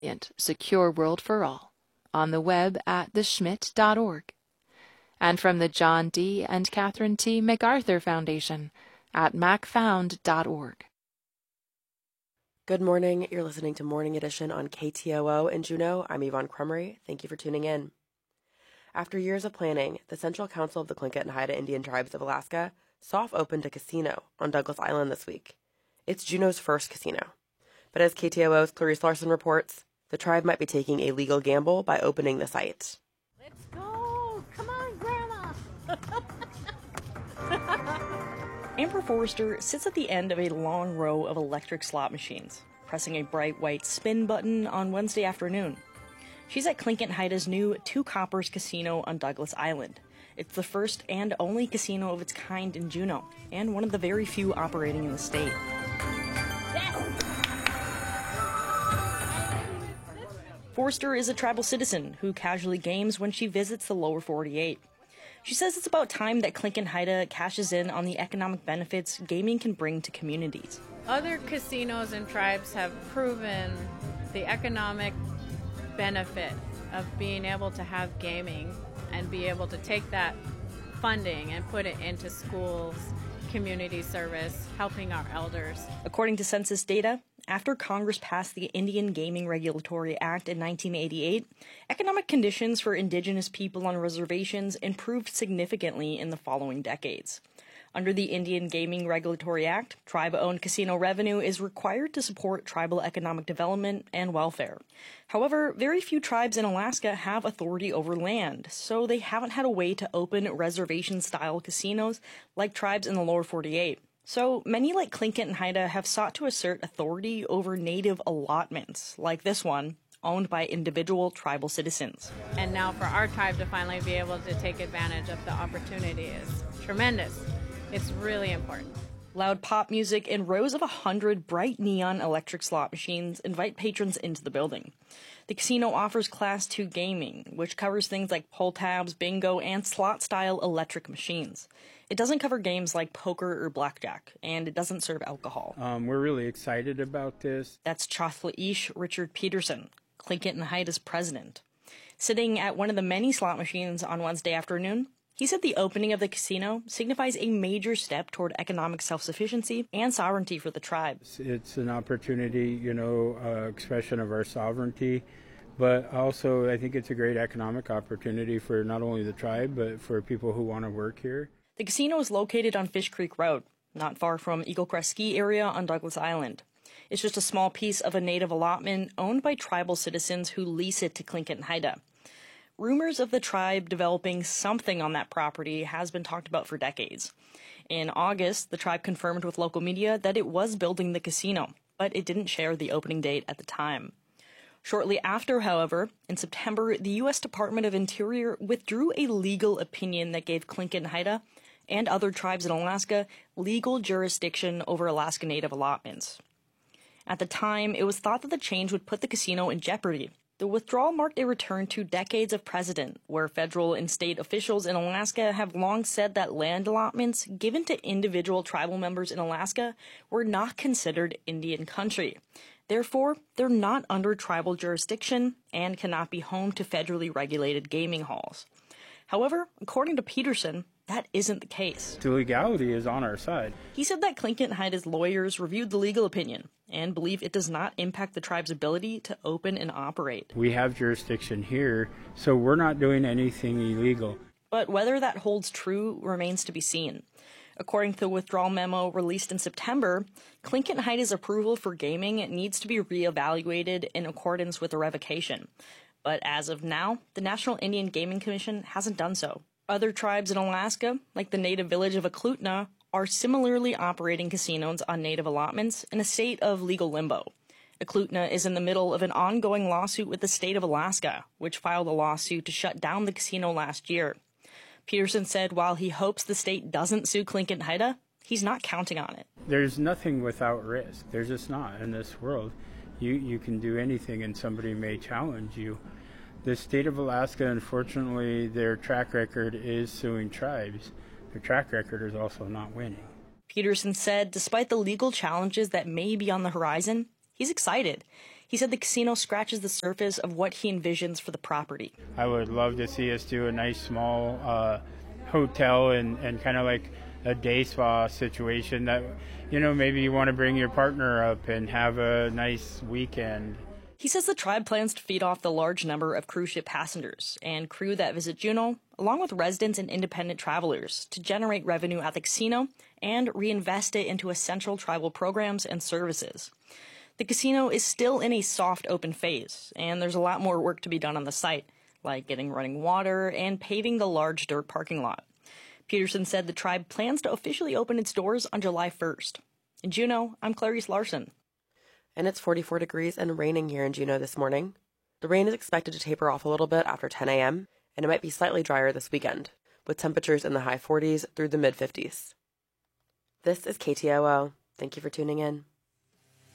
secure world for all, on the web at theschmidt.org, and from the John D. and Catherine T. MacArthur Foundation at macfound.org. Good morning. You're listening to Morning Edition on KTOO in Juneau. I'm Yvonne Crumry. Thank you for tuning in. After years of planning, the Central Council of the Tlingit and Haida Indian Tribes of Alaska soft-opened a casino on Douglas Island this week. It's Juneau's first casino. But as KTOO's Clarice Larson reports, the tribe might be taking a legal gamble by opening the site. Let's go! Come on, Grandma! Amber Forrester sits at the end of a long row of electric slot machines, pressing a bright white spin button on Wednesday afternoon. She's at Tlingit and Haida's new Two Coppers Casino on Douglas Island. It's the first and only casino of its kind in Juneau, and one of the very few operating in the state. Forrester is a tribal citizen who casually games when she visits the lower 48. She says it's about time that Tlingit and Haida cashes in on the economic benefits gaming can bring to communities. Other casinos and tribes have proven the economic benefit of being able to have gaming and be able to take that funding and put it into schools, community service, helping our elders. According to census data, after Congress passed the Indian Gaming Regulatory Act in 1988, economic conditions for indigenous people on reservations improved significantly in the following decades. Under the Indian Gaming Regulatory Act, tribe-owned casino revenue is required to support tribal economic development and welfare. However, very few tribes in Alaska have authority over land, so they haven't had a way to open reservation-style casinos like tribes in the lower 48. So many like Tlingit and Haida have sought to assert authority over native allotments, like this one, owned by individual tribal citizens. And now for our tribe to finally be able to take advantage of the opportunity is tremendous. It's really important. Loud pop music and rows of 100 bright neon electric slot machines invite patrons into the building. The casino offers Class 2 gaming, which covers things like pull tabs, bingo, and slot-style electric machines. It doesn't cover games like poker or blackjack, and it doesn't serve alcohol. We're really excited about this. That's Chathla-Ish Richard Peterson, Tlingit and Haida's president. Sitting at one of the many slot machines on Wednesday afternoon, he said the opening of the casino signifies a major step toward economic self-sufficiency and sovereignty for the tribe. It's an opportunity, expression of our sovereignty, but also I think it's a great economic opportunity for not only the tribe, but for people who want to work here. The casino is located on Fish Creek Road, not far from Eagle Crest Ski Area on Douglas Island. It's just a small piece of a native allotment owned by tribal citizens who lease it to Tlingit and Haida. Rumors of the tribe developing something on that property has been talked about for decades. In August, the tribe confirmed with local media that it was building the casino, but it didn't share the opening date at the time. Shortly after, however, in September, the U.S. Department of Interior withdrew a legal opinion that gave Tlingit and Haida and other tribes in Alaska legal jurisdiction over Alaska Native allotments. At the time, it was thought that the change would put the casino in jeopardy. The withdrawal marked a return to decades of precedent, where federal and state officials in Alaska have long said that land allotments given to individual tribal members in Alaska were not considered Indian country. Therefore, they're not under tribal jurisdiction and cannot be home to federally regulated gaming halls. However, according to Peterson, that isn't the case. The legality is on our side. He said that Tlingit and Haida's lawyers reviewed the legal opinion and believe it does not impact the tribe's ability to open and operate. We have jurisdiction here, so we're not doing anything illegal. But whether that holds true remains to be seen. According to the withdrawal memo released in September, Tlingit and Haida's approval for gaming needs to be reevaluated in accordance with the revocation. But as of now, the National Indian Gaming Commission hasn't done so. Other tribes in Alaska, like the native village of Eklutna, are similarly operating casinos on native allotments in a state of legal limbo. Eklutna is in the middle of an ongoing lawsuit with the state of Alaska, which filed a lawsuit to shut down the casino last year. Peterson said while he hopes the state doesn't sue Tlingit and Haida, he's not counting on it. There's nothing without risk. There's just not in this world. You can do anything and somebody may challenge you. The state of Alaska, unfortunately, their track record is suing tribes. Their track record is also not winning. Peterson said despite the legal challenges that may be on the horizon, he's excited. He said the casino scratches the surface of what he envisions for the property. I would love to see us do a nice small hotel and kind of like a day spa situation that, maybe you want to bring your partner up and have a nice weekend. He says the tribe plans to feed off the large number of cruise ship passengers and crew that visit Juneau, along with residents and independent travelers, to generate revenue at the casino and reinvest it into essential tribal programs and services. The casino is still in a soft open phase, and there's a lot more work to be done on the site, like getting running water and paving the large dirt parking lot. Peterson said the tribe plans to officially open its doors on July 1st. In Juneau, I'm Clarice Larson. And it's 44 degrees and raining here in Juneau this morning. The rain is expected to taper off a little bit after 10 a.m., and it might be slightly drier this weekend, with temperatures in the high 40s through the mid-50s. This is KTOO. Thank you for tuning in.